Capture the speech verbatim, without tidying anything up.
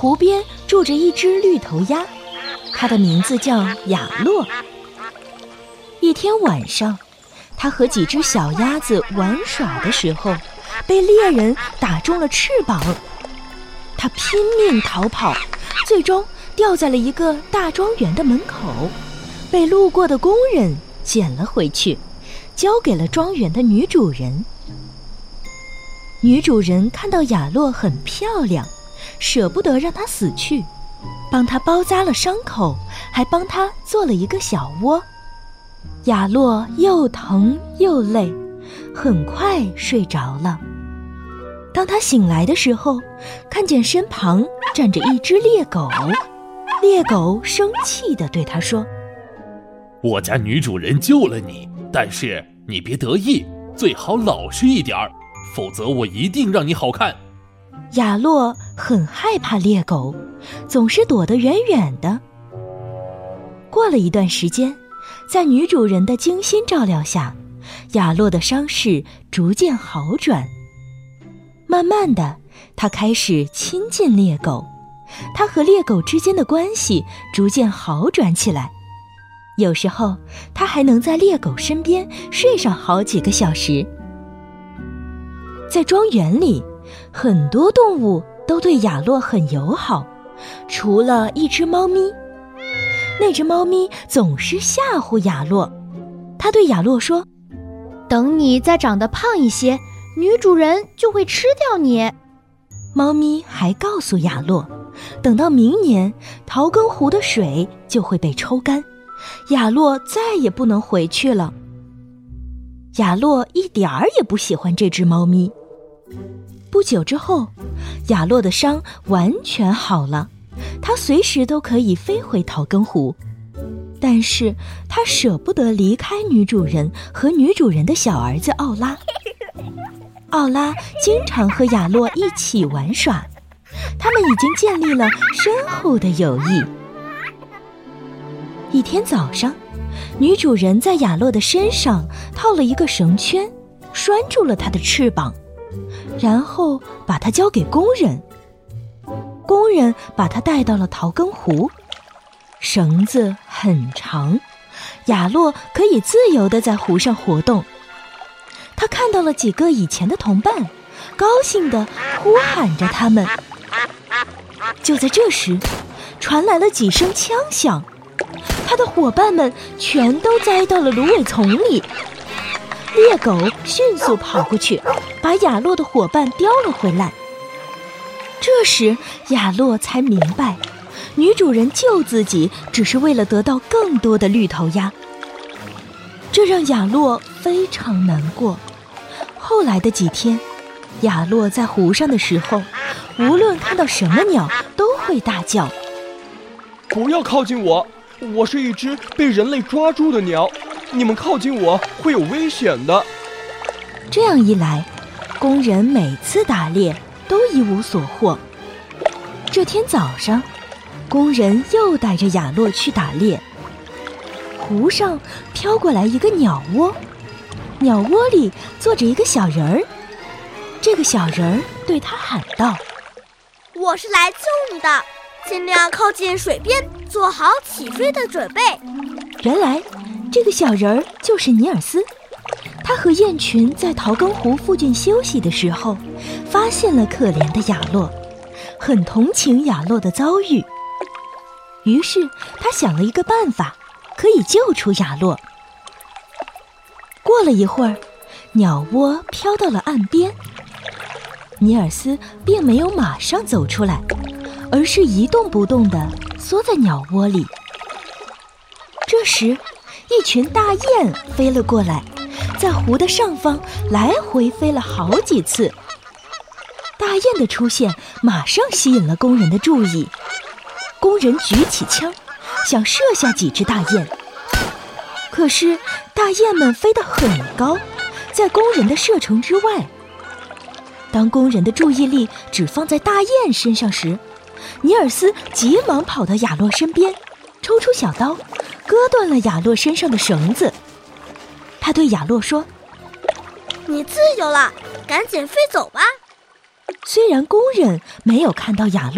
湖边住着一只绿头鸭，它的名字叫雅洛。一天晚上，它和几只小鸭子玩耍的时候，被猎人打中了翅膀。它拼命逃跑，最终掉在了一个大庄园的门口，被路过的工人捡了回去，交给了庄园的女主人。女主人看到雅洛很漂亮，舍不得让她死去，帮她包扎了伤口，还帮她做了一个小窝。雅洛又疼又累，很快睡着了。当她醒来的时候，看见身旁站着一只猎狗。猎狗生气地对她说： 我家女主人救了你，但是你别得意，最好老实一点儿，否则我一定让你好看。 雅洛很害怕猎狗，总是躲得远远的。过了一段时间，在女主人的精心照料下，雅洛的伤势逐渐好转。慢慢的，她开始亲近猎狗，她和猎狗之间的关系逐渐好转起来。有时候，她还能在猎狗身边睡上好几个小时。在庄园里，很多动物都对雅洛很友好，除了一只猫咪。那只猫咪总是吓唬雅洛，它对雅洛说： 等你再长得胖一些，女主人就会吃掉你。 猫咪还告诉雅洛，等到明年，桃根湖的水就会被抽干，雅洛再也不能回去了。雅洛一点儿也不喜欢这只猫咪。不久之后，雅洛的伤完全好了，他随时都可以飞回桃根湖。但是他舍不得离开女主人和女主人的小儿子奥拉。奥拉经常和雅洛一起玩耍，他们已经建立了深厚的友谊。一天早上，女主人在雅洛的身上套了一个绳圈，拴住了他的翅膀，然后把它交给工人。工人把它带到了桃根湖，绳子很长，雅洛可以自由地在湖上活动。他看到了几个以前的同伴，高兴地呼喊着他们。就在这时，传来了几声枪响，他的伙伴们全都栽到了芦苇丛里。猎狗迅速跑过去，把雅洛的伙伴叼了回来。这时雅洛才明白，女主人救自己只是为了得到更多的绿头鸭，这让雅洛非常难过。后来的几天，雅洛在湖上的时候，无论看到什么鸟都会大叫： 不要靠近我，我是一只被人类抓住的鸟，你们靠近我会有危险的。 这样一来，工人每次打猎都一无所获。这天早上，工人又带着雅洛去打猎。湖上飘过来一个鸟窝，鸟窝里坐着一个小人儿。这个小人儿对他喊道： 我是来救你的，尽量靠近水边，做好起飞的准备。 原来这个小人儿就是尼尔斯，他和雁群在桃根湖附近休息的时候，发现了可怜的雅洛，很同情雅洛的遭遇。于是他想了一个办法，可以救出雅洛。过了一会儿，鸟窝飘到了岸边。尼尔斯并没有马上走出来，而是一动不动地缩在鸟窝里。这时，一群大雁飞了过来，在湖的上方来回飞了好几次。大雁的出现马上吸引了工人的注意，工人举起枪，想射下几只大雁。可是大雁们飞得很高，在工人的射程之外。当工人的注意力只放在大雁身上时，尼尔斯急忙跑到雅洛身边，抽出小刀，割断了雅洛身上的绳子。他对雅洛说： 你自由了，赶紧飞走吧。 虽然工人没有看到雅洛